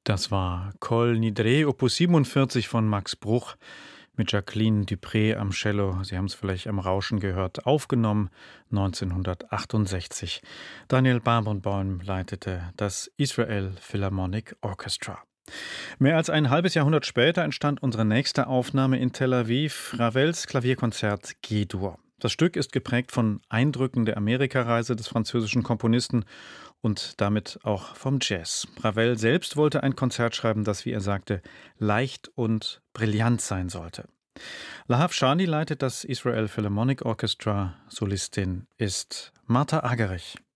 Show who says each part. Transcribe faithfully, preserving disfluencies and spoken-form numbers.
Speaker 1: Das war Kol Nidre, Opus siebenundvierzig von Max Bruch mit Jacqueline Dupré am Cello. Sie haben es vielleicht am Rauschen gehört, aufgenommen neunzehnhundertachtundsechzig. Daniel Barenboim leitete das Israel Philharmonic Orchestra. Mehr als ein halbes Jahrhundert später entstand unsere nächste Aufnahme in Tel Aviv, Ravels Klavierkonzert G-Dur. Das Stück ist geprägt von Eindrücken der Amerikareise des französischen Komponisten und damit auch vom Jazz. Ravel selbst wollte ein Konzert schreiben, das, wie er sagte, leicht und brillant sein sollte. Lahav Shani leitet das Israel Philharmonic Orchestra. Solistin ist Martha Agerich.